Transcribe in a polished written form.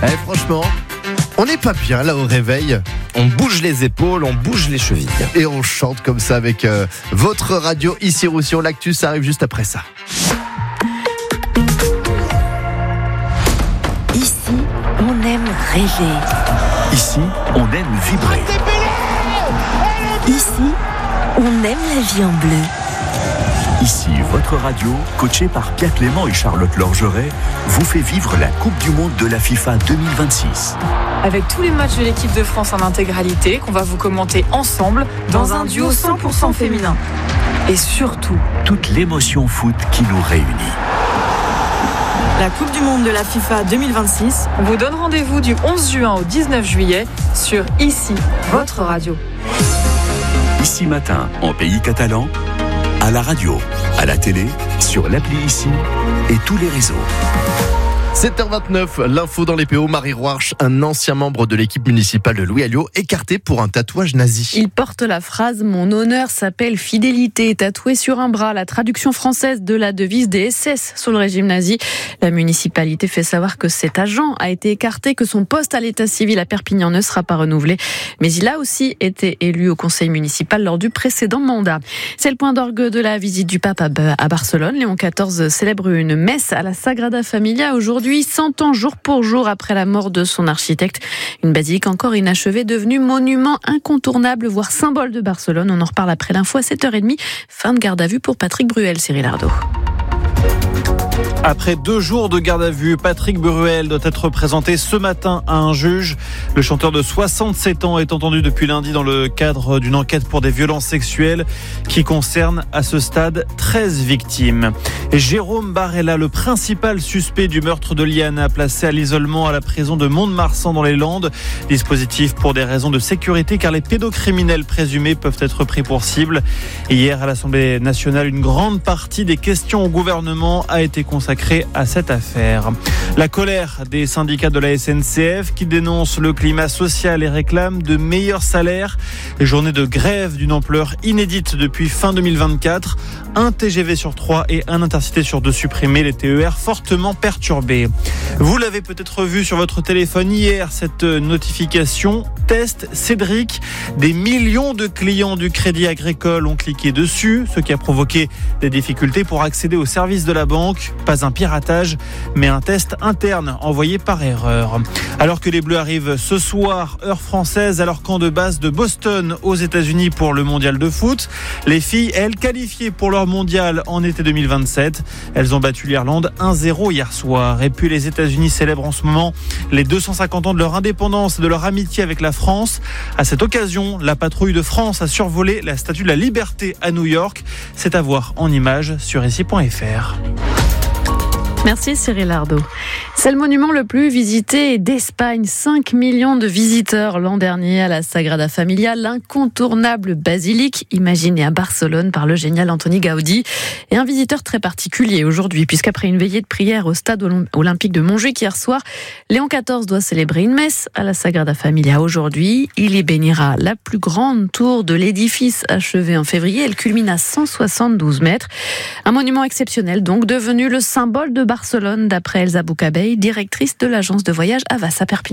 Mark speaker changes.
Speaker 1: Franchement, on n'est pas bien là au réveil.
Speaker 2: On bouge les épaules, on bouge les chevilles.
Speaker 1: Et on chante comme ça avec votre radio ici Roussillon. L'actu, ça arrive juste après ça.
Speaker 3: Ici, on aime rêver.
Speaker 4: Ici, on aime vibrer.
Speaker 3: Ici, on aime la vie en bleu.
Speaker 4: Ici, votre radio, coachée par Pierre Clément et Charlotte Lorgeret, vous fait vivre la Coupe du Monde de la FIFA 2026.
Speaker 5: Avec tous les matchs de l'équipe de France en intégralité qu'on va vous commenter ensemble dans un duo 100% féminin. Et surtout,
Speaker 4: toute l'émotion foot qui nous réunit.
Speaker 5: la Coupe du Monde de la FIFA 2026 vous donne rendez-vous du 11 juin au 19 juillet sur Ici, votre radio.
Speaker 4: Ici matin, en pays catalan, à la radio, à la télé, sur l'appli Ici et tous les réseaux.
Speaker 1: 7h29, l'info dans les PO. Marie Roarch, un ancien membre de l'équipe municipale de Louis Alliot, écarté pour un tatouage nazi.
Speaker 6: Il porte la phrase « Mon honneur s'appelle fidélité » tatouée sur un bras, la traduction française de la devise des SS sous le régime nazi. La municipalité fait savoir que cet agent a été écarté, que son poste à l'état civil à Perpignan ne sera pas renouvelé. Mais il a aussi été élu au conseil municipal lors du précédent mandat. C'est le point d'orgue de la visite du pape à Barcelone. Léon XIV célèbre une messe à la Sagrada Familia aujourd'hui, 100 ans jour pour jour après la mort de son architecte. Une basilique encore inachevée, devenue monument incontournable, voire symbole de Barcelone. On en reparle après l'info à 7h30. Fin de garde à vue pour Patrick Bruel, Cyril Ardo.
Speaker 7: Après 2 jours de garde à vue, Patrick Bruel doit être présenté ce matin à un juge. Le chanteur de 67 ans est entendu depuis lundi dans le cadre d'une enquête pour des violences sexuelles qui concerne à ce stade 13 victimes. Et Jérôme Barella, le principal suspect du meurtre de Liana, placé à l'isolement à la prison de Mont-de-Marsan dans les Landes. Dispositif pour des raisons de sécurité car les pédocriminels présumés peuvent être pris pour cible. Et hier à l'Assemblée nationale, une grande partie des questions au gouvernement a été consacrée à cette affaire. La colère des syndicats de la SNCF qui dénoncent le climat social et réclament de meilleurs salaires. Les journées de grève d'une ampleur inédite depuis fin 2024. Un TGV sur 3 et un Intercité sur 2 supprimés, les TER fortement perturbés. Vous l'avez peut-être vu sur votre téléphone hier, cette notification test Cédric. Des millions de clients du Crédit Agricole ont cliqué dessus, ce qui a provoqué des difficultés pour accéder au service de la banque. Pas un piratage, mais un test interne envoyé par erreur. Alors que les Bleus arrivent ce soir, heure française, à leur camp de base de Boston aux États-Unis pour le mondial de foot. Les filles, elles, qualifiées pour leur mondial en été 2027. Elles ont battu l'Irlande 1-0 hier soir. Et puis les États-Unis célèbrent en ce moment les 250 ans de leur indépendance et de leur amitié avec la France. À cette occasion, la patrouille de France a survolé la Statue de la Liberté à New York. C'est à voir en images sur ici.fr.
Speaker 6: Merci Cyril Ardo. C'est le monument le plus visité d'Espagne. 5 millions de visiteurs l'an dernier à la Sagrada Familia, l'incontournable basilique imaginée à Barcelone par le génial Antoni Gaudí. Et un visiteur très particulier aujourd'hui, puisqu'après une veillée de prière au stade olympique de Montjuïc hier soir, Léon XIV doit célébrer une messe à la Sagrada Familia aujourd'hui. Il y bénira la plus grande tour de l'édifice achevée en février. Elle culmine à 172 mètres. Un monument exceptionnel donc, devenu le symbole de Barcelone, d'après Elsa Boucabey, directrice de l'agence de voyage Havas à Perpignan.